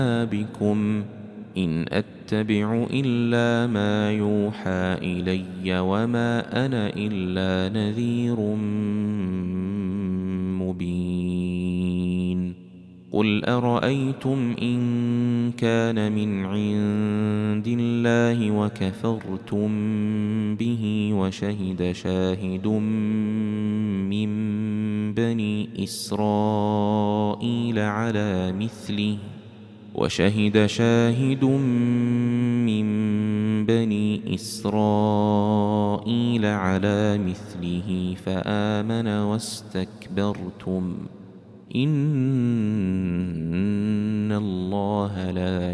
بكم إن أتبع إلا ما يوحى إلي وما أنا إلا نذير مبين قل أرأيتم إن كان من عند الله وكفرتم به وشهد شاهد من بني إسرائيل على مثله فآمن واستكبرتم إن الله لا